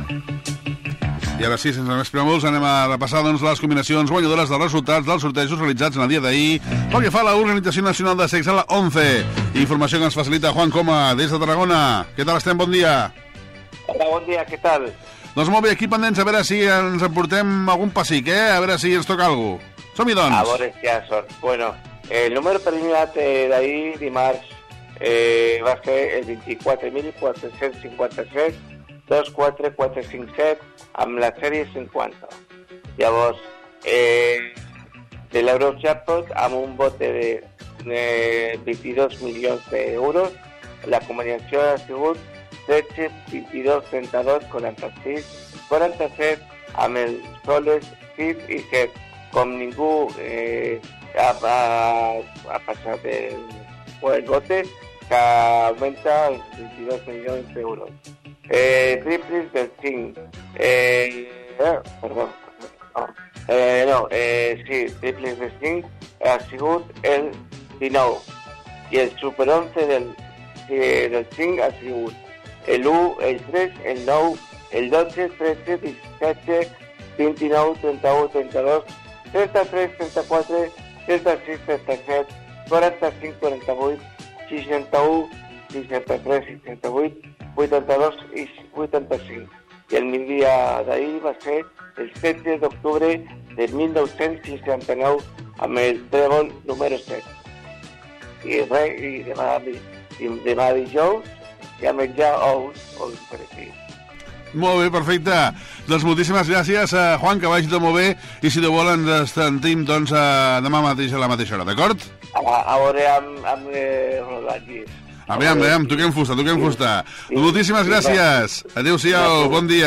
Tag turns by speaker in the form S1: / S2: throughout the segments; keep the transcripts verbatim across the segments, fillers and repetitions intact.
S1: I ara sí, sense més preàmbuls, anem a repassar doncs, les combinacions guanyadores dels resultats dels sortejos realitzats en el dia d'ahir pel que fa a l'Organització Nacional de Sexe, la ONCE. Informació que ens facilita Juan Coma, des de Tarragona. Què tal estem? Bon dia.
S2: Hola, bon dia, què tal?
S1: Doncs molt bé, aquí pendents, a veure si ens emportem algun pessic, eh? A veure si ens toca alguna cosa. Som-hi, doncs.
S2: A veure si hi ha sort. Bueno, el número premiat eh, d'ahir, dimarts, eh, va ser el vint-i-quatre mil quatre-cents cinquanta-set dos quatre quatre cinc set amb la sèrie cinquanta. Llavors, eh, de l'Eurojackpot amb un bote de eh, vint-i-dos milions d'euros, la combinació ha sigut tretze, vint-i-dos, trenta-dos, quaranta-sis, quaranta-set amb els soles sis i set. Com ningú eh, ha, ha, ha passat el, el bote, que augmenta els vint-i-dos milions d'euros. Eh, triples del cinc. Eh, eh, perdó. No, eh, no eh, sí, triples del cinc ha sigut el dinou. I el super onze del, eh, del cinc ha sigut el u, el tres, el nou, el dotze, tretze, disset, vint-i-nou, trenta-u, trenta-dos, trenta-tres, trenta-quatre, trenta-sis, trenta-set, quaranta-cinc, quaranta-vuit, seixanta-u, seixanta-tres, seixanta-vuit, vuitanta-dos i vuitanta-cinc. I el migdia d'ahir va ser el setze d'octubre de mil nou-cents seixanta-nou amb el trèvol número set. I res, i demà, i demà dijous ja menjar ous, ous per aquí.
S1: Molt bé, perfecte. Doncs moltíssimes gràcies, a Juan, que vagi tot molt bé, i si de vol ens sentim doncs, demà mateix a la mateixa hora, d'acord?
S2: A, a veure amb, amb eh, Roland Llis.
S1: Aviam, aviam, toquem fusta, toquem fusta. Sí, moltíssimes gràcies. Adéu-siau, bon dia.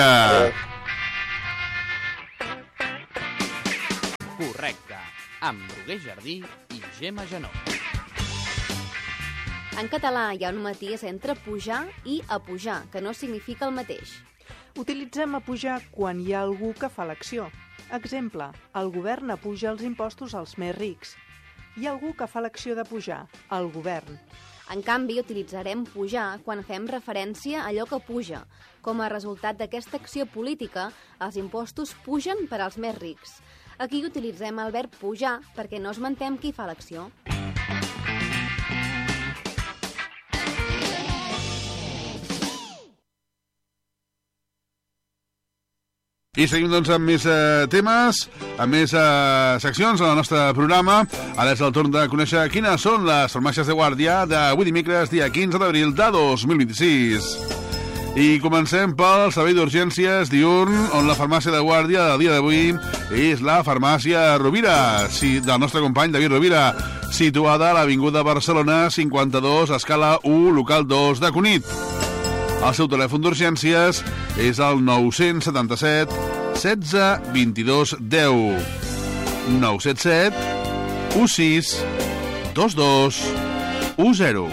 S3: Correcte, amb Roger Jardí i Gemma Janó.
S4: En català hi ha un matís entre pujar i apujar, que no significa el mateix.
S5: Utilitzem apujar quan hi ha algú que fa l'acció. Exemple, el govern apuja els impostos als més rics. Hi ha algú que fa l'acció de pujar, el govern.
S4: En canvi, utilitzarem pujar quan fem referència a allò que puja. Com a resultat d'aquesta acció política, els impostos pugen per als més rics. Aquí utilitzem el verb pujar perquè no esmentem qui fa l'acció.
S1: I seguim doncs amb més eh, temes, amb més eh, seccions en el nostre programa. Ara és el torn de conèixer quines són les farmàcies de guàrdia d'avui dimecres, dia quinze d'abril de dos mil vint-i-sis. I comencem pel servei d'urgències diürn, on la farmàcia de guàrdia del dia d'avui és la farmàcia Rovira, si, del nostre company David Rovira, situada a l'Avinguda Barcelona cinquanta-dos, escala u, local dos de Cunit. El seu telèfon d'urgències és el nou set set setze vint-i-dos deu. nou set set u sis dos dos u zero.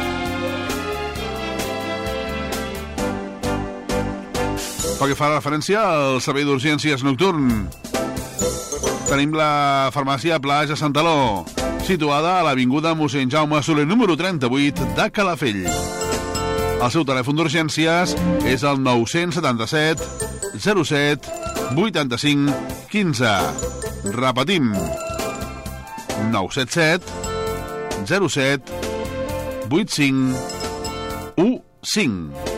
S1: Pel que fa referència al servei d'urgències nocturn, tenim la farmàcia Plaja Santaló, situada a l'Avinguda mossèn Jaume Soler número trenta-vuit de Calafell. El seu telèfon d'urgències és el nou set set zero set vuitanta-cinc quinze. Repetim, nou set set zero set vuitanta-cinc quinze.